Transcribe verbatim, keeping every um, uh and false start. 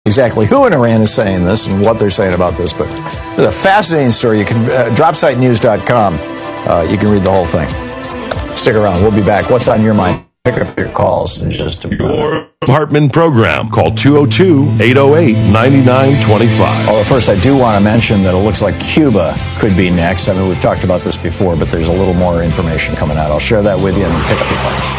exactly who in Iran is saying this and what they're saying about this, but it's a fascinating story. You can, uh, drop site news dot com. Uh, you can read the whole thing. Stick around. We'll be back. What's on your mind? Pick up your calls in just a minute. Your Hartman program. Call two oh two, eight oh eight, nine nine two five. Although first I do want to mention that it looks like Cuba could be next. I mean, we've talked about this before, but there's a little more information coming out. I'll share that with you and pick up your calls.